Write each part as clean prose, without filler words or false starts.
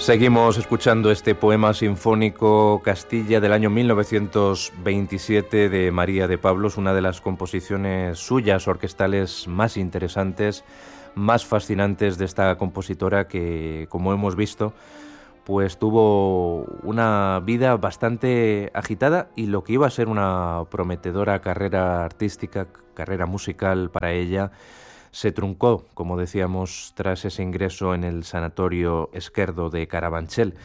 Seguimos escuchando este poema sinfónico Castilla del año 1927 de María de Pablos, una de las composiciones suyas orquestales más interesantes, más fascinantes de esta compositora que, como hemos visto, pues tuvo una vida bastante agitada y lo que iba a ser una prometedora carrera artística, carrera musical para ella, se truncó, como decíamos, tras ese ingreso en el Sanatorio Esquerdo de Carabanchel.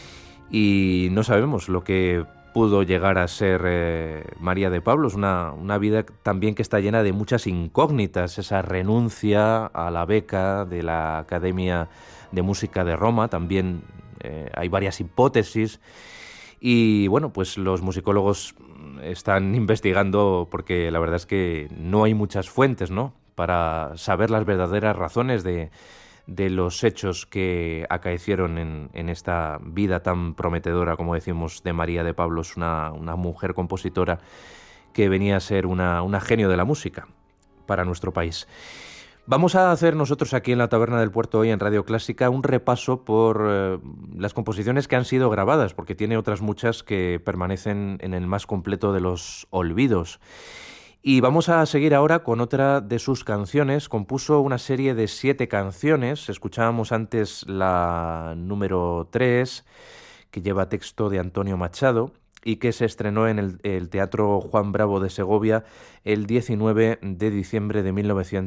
Y no sabemos lo que pudo llegar a ser María de Pablos, una vida también que está llena de muchas incógnitas, esa renuncia a la beca de la Academia de Música de Roma, también hay varias hipótesis. Y bueno, pues los musicólogos están investigando porque la verdad es que no hay muchas fuentes, ¿no?, para saber las verdaderas razones de los hechos que acaecieron en esta vida tan prometedora, como decimos, de María de Pablos, una mujer compositora que venía a ser una genio de la música para nuestro país. Vamos a hacer nosotros aquí en la Taberna del Puerto hoy en Radio Clásica un repaso por las composiciones que han sido grabadas, porque tiene otras muchas que permanecen en el más completo de los olvidos. Y vamos a seguir ahora con otra de sus canciones. Compuso una serie de 7 canciones. Escuchábamos antes la número 3, que lleva texto de Antonio Machado y que se estrenó en el Teatro Juan Bravo de Segovia el 19 de diciembre de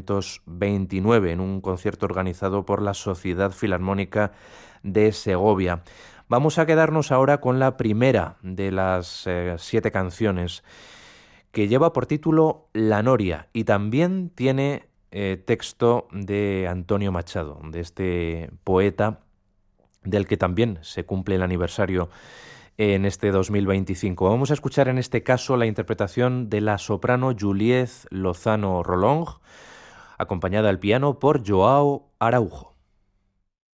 1929, en un concierto organizado por la Sociedad Filarmónica de Segovia. Vamos a quedarnos ahora con la primera de las 7 canciones, que lleva por título La Noria y también tiene texto de Antonio Machado, de este poeta del que también se cumple el aniversario en este 2025. Vamos a escuchar en este caso la interpretación de la soprano Juliette Lozano Rolong, acompañada al piano por Joao Araujo.